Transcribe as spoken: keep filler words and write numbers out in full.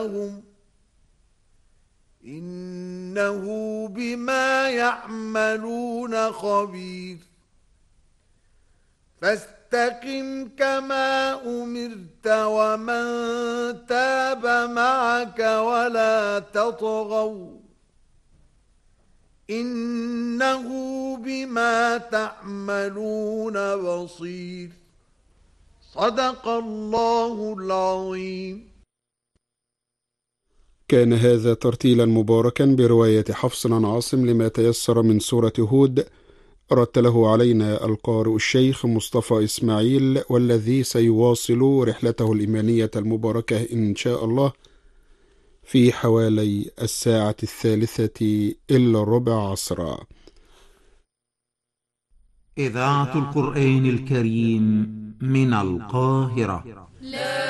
إنه بما يعملون خبير فاستقم كما أمرت ومن تاب معك ولا تطغوا إنه بما تعملون بصير صدق الله العظيم. كان هذا ترتيلا مباركا برواية حفص عن عاصم لما تيسر من سورة هود، رتله علينا القارئ الشيخ مصطفى إسماعيل، والذي سيواصل رحلته الإيمانية المباركة إن شاء الله في حوالي الساعة الثالثة إلا ربع عصرا. إذاعة القرآن الكريم من القاهرة.